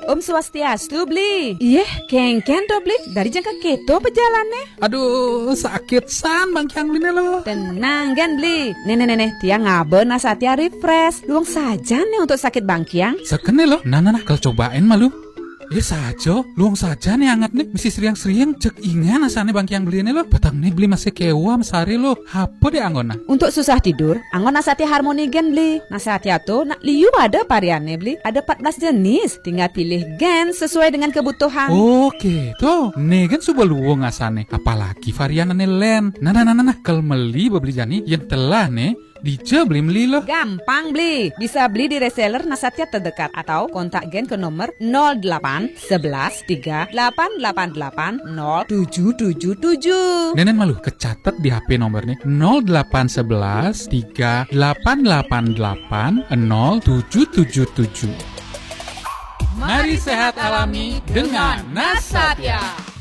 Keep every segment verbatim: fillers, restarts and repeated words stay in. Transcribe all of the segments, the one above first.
Om Swastiastu beli. Iya, kengken do beli. Dari jangka keto pejalannya. Aduh, sakit san Bang Kyang beli lo. Tenang kan beli. Nenek-nenek, tiang ngaben nasatia refresh. Luang saja nih untuk sakit Bang Kyang. Sekene lo. Nah, nah, nah, kalau cobain malu. Eh saja, luang saja nih anget nih. Mesti seriang-seriang cek ingan asane Bang Kyang beli ini lo. Batang nih beli masih kewa mesari lo. Apa deh anggona? Untuk susah tidur, anggon nasatia harmoni gen beli. Nasatia tuh nak liu ada variannya beli. Ada empat belas jenis. Tinggal pilih gen sesuai dengan kebutuhan. Oke, tuh. Nih kan sudah luang asane. Apalagi varian ane len. Nah, nah, nah, nah, nah. Kalau beli beli jani yang telah nih. Dija beli beli lo. Gampang beli. Bisa beli di reseller Nasatia terdekat atau kontak gen ke nomor nol delapan sebelas tiga delapan delapan delapan nol tujuh tujuh tujuh. Nenen malu kecatat di H P nomornya nol delapan sebelas tiga delapan delapan delapan nol tujuh tujuh tujuh. Mari sehat alami dengan Nasatia.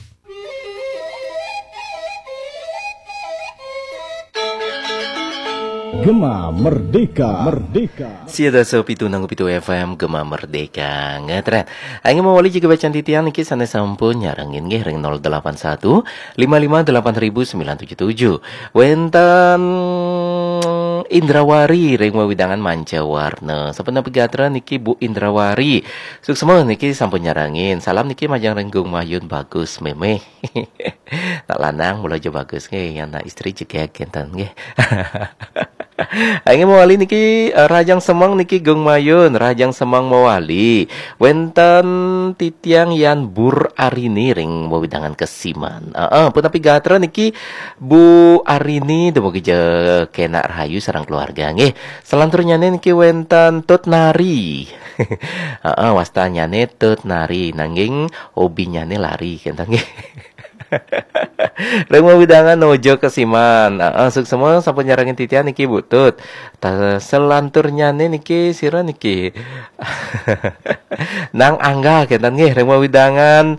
Gema Merdeka, Merdeka. Siada sepitu nanggu pitu F M Gema Merdeka ngetret. Aing mau wali jika bacaan titian niki sana sampun nyarangin nggih ring nol delapan satu lima lima delapan ribu sembilan tujuh tujuh. Wenten Indrawari ring widangan Mancawarna. Sampun pegatra niki Bu Indrawari. Suksema niki sampun nyarangin. Salam niki majang renggung mayun bagus memeh. Tak lanang mula jo bagus nggih, yana istri juga kenten nggih. Aing mawali niki uh, Rajang Semang niki Gong Mayun, Rajang Semang mawali. Wenten titiang yan Bur Arini ring wawidangan kesiman. Heeh, uh, pun tapi gatra niki Bu Arini demogi je kena rahayu sareng keluarga nggih. Selanturnya niki wenten Tut Nari. Heeh, uh, uh, wastanyane Tut Nari nanging hobinyane lari kenten nggih. Rema widangan nojo kesiman. Heeh, uh, semua sampun nyarangin titian niki butut. Ta selanturnya niki sira niki. Nang Angga kenten nggih rema widangan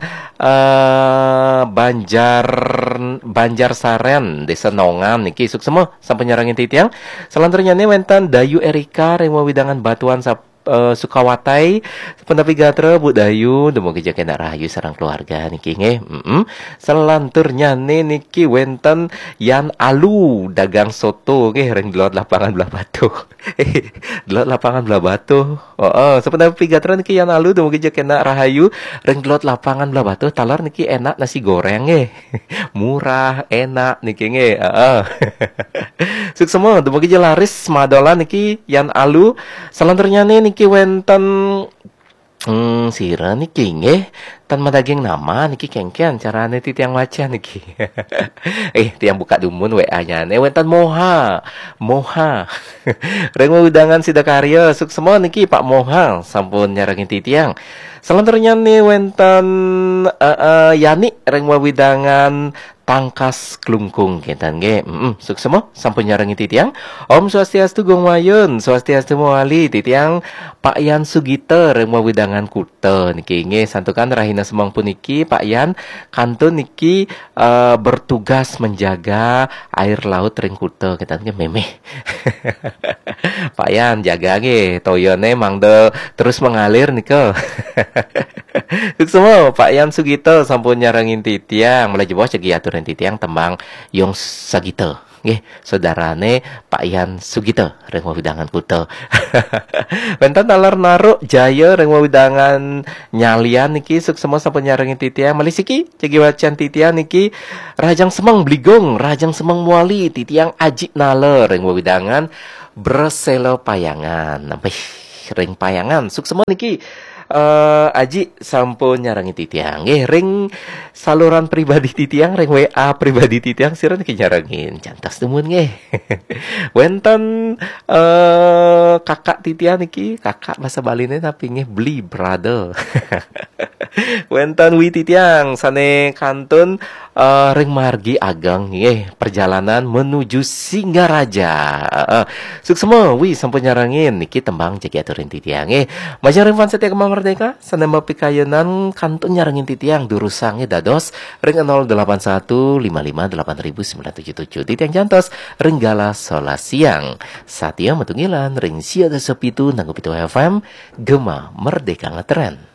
uh, Banjar Banjar Saren Desa Nongan niki semua sampun nyarangin titian. Selanturnya wenten Dayu Erika rema widangan Batuan sap Uh, Sukawatai pendapi gatra Bu Dayu demoga jaga nak rahayu sarang keluarga niki nggih. Heeh. Selanturnya niki wenten Yan Alu dagang soto nggih ring delot lapangan belah batu. Delot lapangan belah batu. Heeh, sependapi gatra niki Yan Alu demoga jaga nak rahayu ring delot lapangan belah batu talar niki enak nasi goreng nggih. Murah, enak niki nggih. Heeh. Sukses semua demoga jaga laris madola niki Yan Alu. Selanturnya niki niki wenten hmm, sira niki nggih tan madaging nama niki kengken carane titiang waca niki. Eh tiang buka dumun W A-nya ne wenten Moha. Moha. Reng udangan sidakarya suk semua niki Pak Moha sampun nyarangin titiang. Selanturnya nih wenten uh, uh, Yani reng widangan Tangkas Klungkung kenten nggih. Heeh, suk semua sampun nyarengi titiang. Om Swastiastu Gong Mayun, Swastiastu Mawali titiang Pak Yan Sugita reng widangan Kuta niki nggih santukan rahina semang puniki Pak Yan kantun niki uh, bertugas menjaga air laut ring Kuta kenten nggih memeh. Pak Yan jaga nggih toyone mangde terus mengalir niko. Suk semua Pak Yan Sugita sampun nyarengin titiang mulai jebos cegi aturan titiang tembang Yong Sagita nggih saudarane Pak Yan Sugita reng widangan Kuta. Wenten talar naruk Jaya reng widangan Nyalian niki suk semua sampun nyarengin titiang malisiki cegi wacan titiang niki Rajang Semang Bligong Rajang Semang Muali titiang Aji Nale reng widangan Breselo Payangan sampai ring Payangan suk semua niki Uh, Aji sampun nyarangi titiang nggih ring saluran pribadi titiang ring W A pribadi titiang sira niki nyarangin cantas temun nggih. Wenten uh, kakak titiang niki kakak bahasa Baline tapi nggih beli brother. Wenten wi titiang sane kantun uh, ring margi agang nggih perjalanan menuju Singaraja. Uh, suk semua wi sampun nyarangin niki tembang jagi aturin titiang nggih. Majang ring Setia Gema Merdeka sanema pikayenan kantun nyarangin titiang durusange dados ring nol delapan satu lima lima delapan ribu sembilan tujuh tujuh titiang jantos renggala sola siang. Satya metungilan ring siada sepitu nanggu pitu F M Gema Merdeka ngetren.